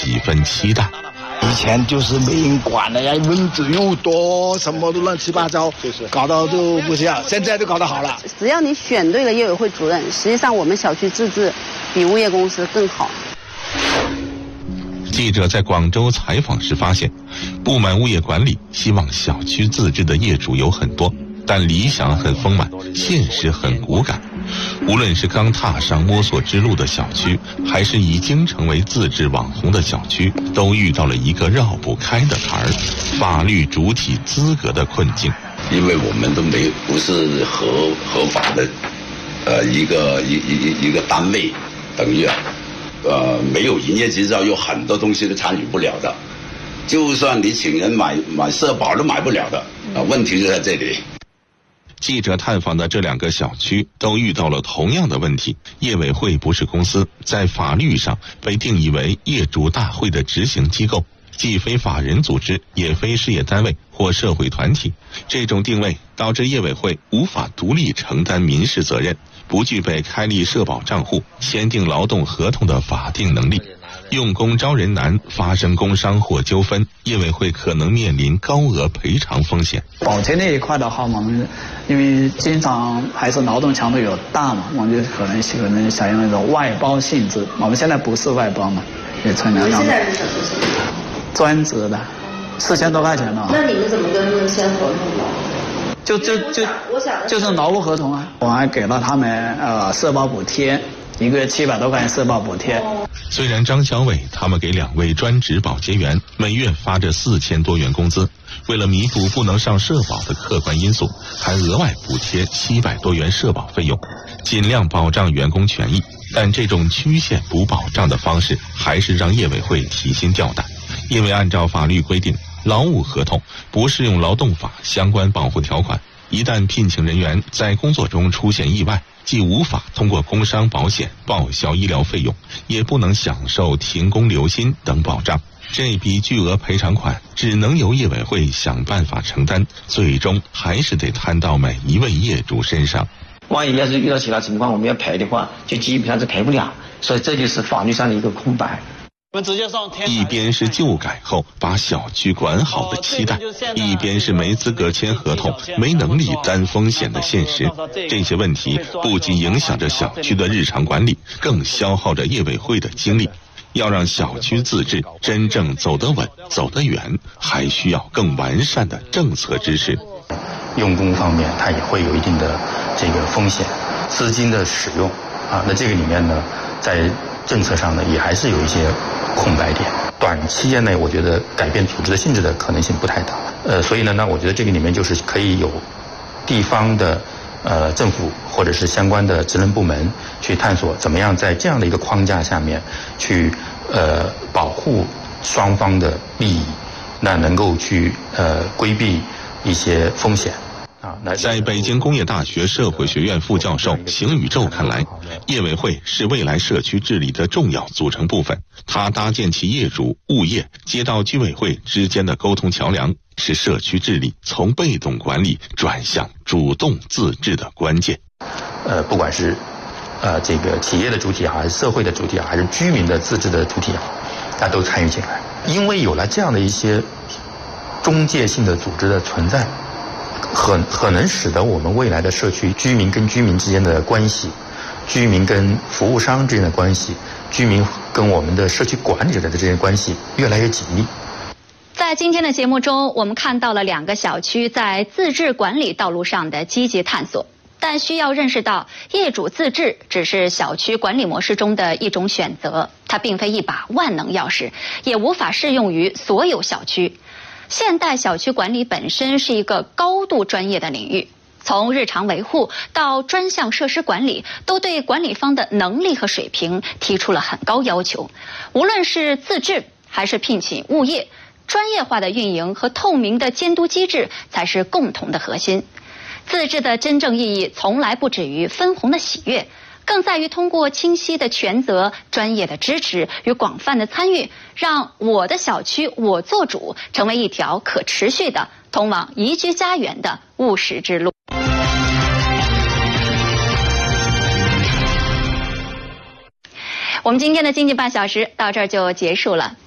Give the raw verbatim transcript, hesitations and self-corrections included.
几分期待。 以前就是没人管了呀，蚊子又多，什么都乱七八糟，搞到都不行。现在都搞得好了。 只要你选对了业委会主任，实际上我们小区自治比物业公司更好。 记者在广州采访时发现，不满物业管理、希望小区自治的业主有很多，但理想很丰满，现实很骨感。无论是刚踏上摸索之路的小区，还是已经成为自治网红的小区，都遇到了一个绕不开的坎儿——法律主体资格的困境。 因为我们都没不是合合法的，呃，一个一一一个单位，等于啊，呃，没有营业执照，有很多东西都参与不了的。就算你请人买买社保都买不了的啊，问题就在这里。 记者探访的这两个小区都遇到了同样的问题，业委会不是公司，在法律上被定义为业主大会的执行机构，既非法人组织，也非事业单位或社会团体。这种定位导致业委会无法独立承担民事责任，不具备开立社保账户、签订劳动合同的法定能力。用工招人难，发生工伤或纠纷，业委会可能面临高额赔偿风险。 保洁那一块的话，我们因为经常还是劳动强度有大嘛，我们就可能可能想用那种外包性质。我们现在不是外包嘛，也存在。 现在是什么性质？ 专职的，四千多块钱呢。 那你们怎么跟他们签合同的？ 就就就就是劳务合同啊，我还给了他们呃社保补贴。一个月七百多块钱社保补贴。 虽然张小伟他们给两位专职保洁员每月发着四千多元工资，为了弥补不能上社保的客观因素，还额外补贴七百多元社保费用，尽量保障员工权益。但这种曲线不保障的方式，还是让业委会提心吊胆。因为按照法律规定，劳务合同不适用劳动法相关保护条款，一旦聘请人员在工作中出现意外，既无法通过工伤保险报销医疗费用，也不能享受停工留薪等保障。这笔巨额赔偿款只能由业委会想办法承担，最终还是得摊到每一位业主身上。 万一要是遇到其他情况我们要赔的话，就基本上是赔不了，所以这就是法律上的一个空白。 一边是旧改后把小区管好的期待，一边是没资格签合同、没能力担风险的现实。这些问题不仅影响着小区的日常管理，更消耗着业委会的精力。要让小区自治真正走得稳、走得远，还需要更完善的政策支持。 用工方面，它也会有一定的这个风险，资金的使用啊，那这个里面呢，在政策上呢，也还是有一些空白点。短期间内，我觉得改变组织的性质的可能性不太大。呃，所以呢，那我觉得这个里面就是可以有地方的呃政府或者是相关的职能部门去探索，怎么样在这样的一个框架下面去呃保护双方的利益，那能够去呃规避一些风险。 在北京工业大学社会学院副教授邢宇宙看来，业委会是未来社区治理的重要组成部分，它搭建起业主、物业、街道居委会之间的沟通桥梁，是社区治理从被动管理转向主动自治的关键。 呃，不管是呃这个企业的主体也好，还是社会的主体也好，还是居民的自治的主体也好，大家都参与进来。因为有了这样的一些中介性的组织的存在，可可能使得我们未来的社区居民跟居民之间的关系，居民跟服务商之间的关系，居民跟我们的社区管理者的这些关系越来越紧密。 在今天的节目中，我们看到了两个小区在自治管理道路上的积极探索，但需要认识到，业主自治只是小区管理模式中的一种选择，它并非一把万能钥匙，也无法适用于所有小区。现代小区管理本身是一个高度专业的领域，从日常维护到专项设施管理，都对管理方的能力和水平提出了很高要求。无论是自治还是聘请物业，专业化的运营和透明的监督机制才是共同的核心。自治的真正意义从来不止于分红的喜悦，更在于通过清晰的权责、专业的支持与广泛的参与，让我的小区我做主成为一条可持续的通往宜居家园的务实之路。我们今天的经济半小时到这儿就结束了。